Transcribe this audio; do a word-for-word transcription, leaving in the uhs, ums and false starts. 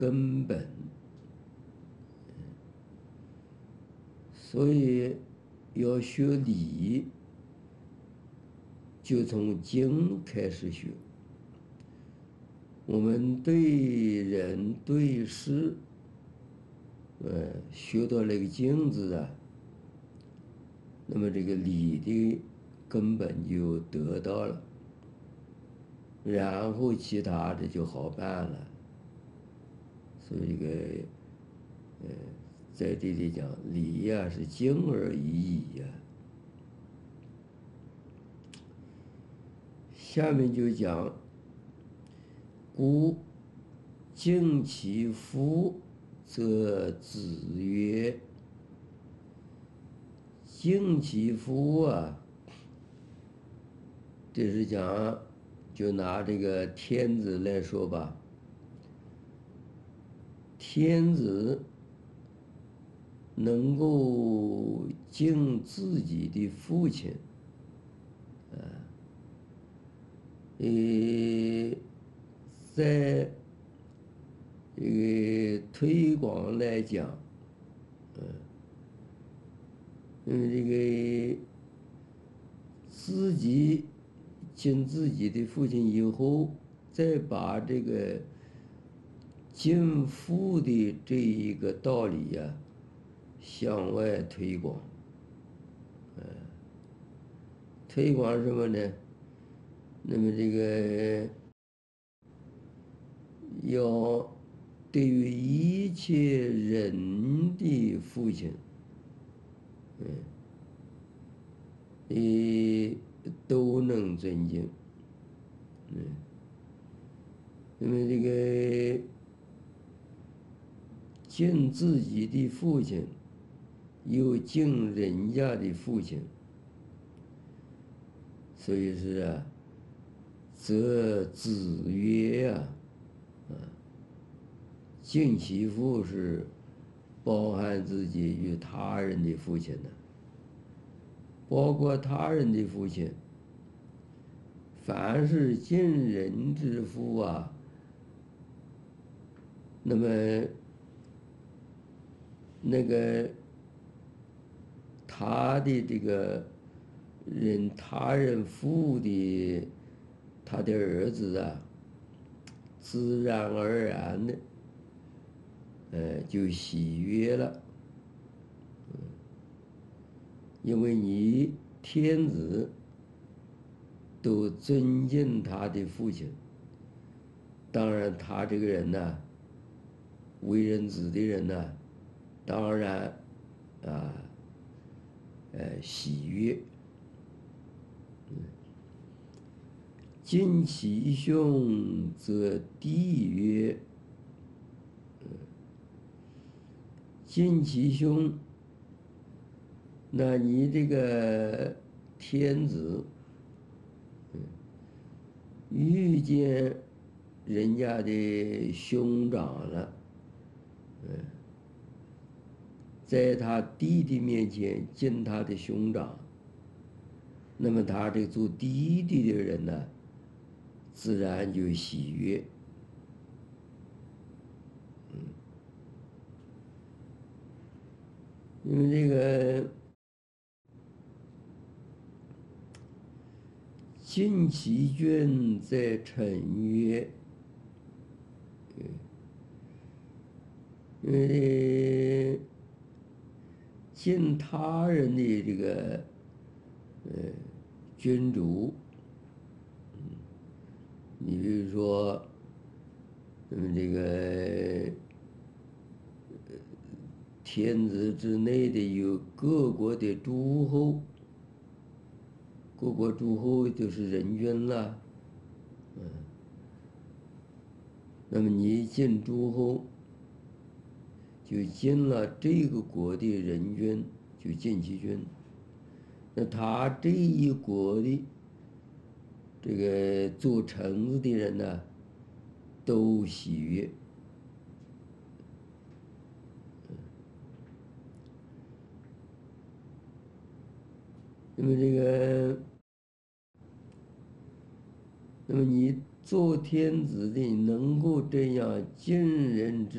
根本。所以要学理，就从经开始学。我们对人对事，呃，学到那个经字啊，那么这个理的根本就得到了，然后其他的就好办了。所以这个，呃，在这里讲理呀，是经而已矣呀。下面就讲，故敬其父，则子曰：敬其父啊，这是讲，就拿这个天子来说吧，天子能够敬自己的父亲，啊，呃，在这个推广来讲，嗯，因为这个自己敬自己的父亲以后，再把这个敬父的这一个道理呀，向外推广。嗯，推广什么呢？那么这个要对于一切人的父亲，嗯，你都能尊敬。嗯，那么这个敬自己的父亲，又敬人家的父亲，所以是啊，则子曰呀，啊，敬其父是包含自己与他人的父亲的，包括他人的父亲。凡是敬人之父啊，那么那个他的这个人他人父的他的儿子啊，自然而然的，呃，就喜悦了。因为你天子都尊敬他的父亲，当然他这个人呢，为人子的人呢，当然啊，呃，喜悦。敬其兄，则弟曰：敬其兄，那你这个天子，遇见人家的兄长了，嗯，在他弟弟面前敬他的兄长，那么他这做弟弟的人呢，自然就喜悦。嗯，因为这个敬其君，在臣曰，因为敬他人的这个呃君主，嗯，你比如说，嗯，这个天子之内的有各国的诸侯，各国诸侯就是人君了，嗯，那么你敬诸侯，就敬了这个国的人君，就敬其君。那他这一国的这个做臣子的人呢，都喜悦。那么这个，那么你做天子的，能够这样敬人之